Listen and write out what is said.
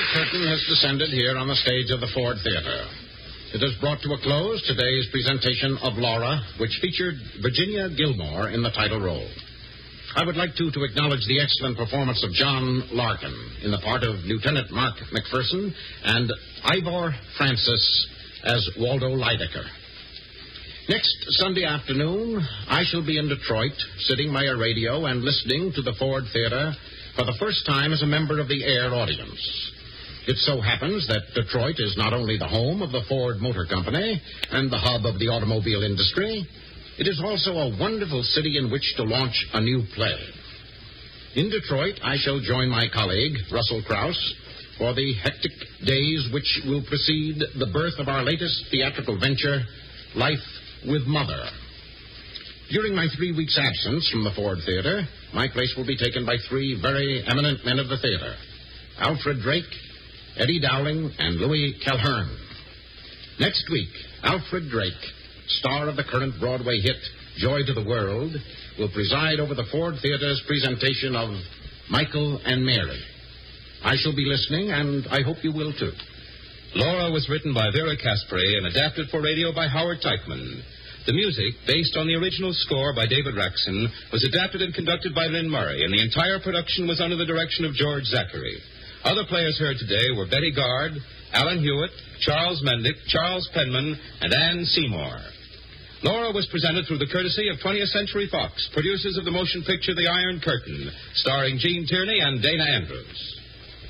curtain has descended here on the stage of the Ford Theater. It has brought to a close today's presentation of Laura, which featured Virginia Gilmore in the title role. I would like to acknowledge the excellent performance of John Larkin in the part of Lieutenant Mark McPherson and Ivor Francis as Waldo Lydecker. Next Sunday afternoon, I shall be in Detroit, sitting by a radio and listening to the Ford Theater for the first time as a member of the air audience. It so happens that Detroit is not only the home of the Ford Motor Company and the hub of the automobile industry, it is also a wonderful city in which to launch a new play. In Detroit, I shall join my colleague, Russell Krauss, for the hectic days which will precede the birth of our latest theatrical venture, Life with Mother. During my 3 weeks' absence from the Ford Theater, my place will be taken by three very eminent men of the theater, Alfred Drake, Eddie Dowling, and Louis Calhern. Next week, Alfred Drake, star of the current Broadway hit Joy to the World, will preside over the Ford Theater's presentation of Michael and Mary. I shall be listening, and I hope you will, too. Laura was written by Vera Caspary and adapted for radio by Howard Teichman. The music, based on the original score by David Raxon, was adapted and conducted by Lynn Murray, and the entire production was under the direction of George Zachary. Other players heard today were Betty Gard, Alan Hewitt, Charles Mendick, Charles Penman, and Ann Seymour. Laura was presented through the courtesy of 20th Century Fox, producers of the motion picture The Iron Curtain, starring Gene Tierney and Dana Andrews.